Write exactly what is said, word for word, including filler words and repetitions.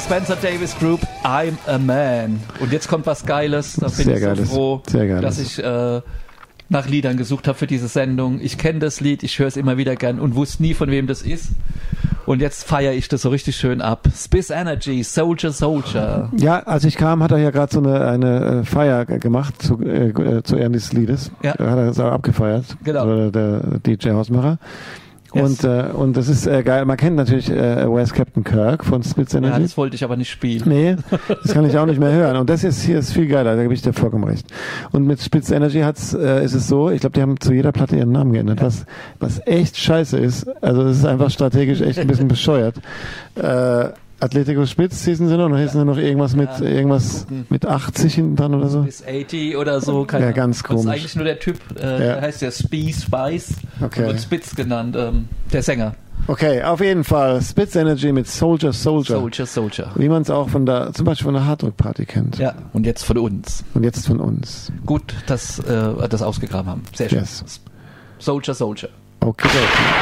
Spencer Davis Group, I'm a Man. Und jetzt kommt was Geiles. Da bin Sehr ich so geiles. froh, Sehr geiles. dass ich äh, nach Liedern gesucht habe für diese Sendung. Ich kenne das Lied, ich höre es immer wieder gern und wusste nie, von wem das ist. Und jetzt feiere ich das so richtig schön ab. Spiz Energy, Soldier, Soldier. Ja, als ich kam, hat er ja gerade so eine, eine äh, Feier g- gemacht zu, äh, zu Ehren dieses Liedes. Ja. Hat er so abgefeiert. Genau. Der, der D J Hausmacher. Yes. Und, äh, und das ist äh, geil. Man kennt natürlich äh, Where's Captain Kirk von Spiz Energy. Ja, das wollte ich aber nicht spielen. Nee, das kann ich auch nicht mehr hören. Und das ist hier ist viel geiler, da gebe ich dir vollkommen recht. Und mit Spiz Energy hat's, äh, ist es so, ich glaube, die haben zu jeder Platte ihren Namen geändert, was, was echt scheiße ist. Also das ist einfach strategisch echt ein bisschen bescheuert. Äh, Atletico Spitz hießen sie noch, und hießen sie noch irgendwas mit Ja, irgendwas mit achtzig hinten dran oder so. Bis achtzig oder so. Keine Ja, ganz Ahnung. Das ist komisch. eigentlich nur der Typ, äh, Ja. der heißt ja Spee Spice. Okay. Und Spitz genannt, ähm, der Sänger. Okay, auf jeden Fall. Spiz Energy mit Soldier Soldier. Soldier, Soldier. Wie man es auch von der, zum Beispiel von der Hardrock-Party kennt. Ja, und jetzt von uns. Und jetzt von uns. Gut, dass äh, wir das ausgegraben haben. Sehr schön. Yes. Soldier, Soldier. Okay, okay.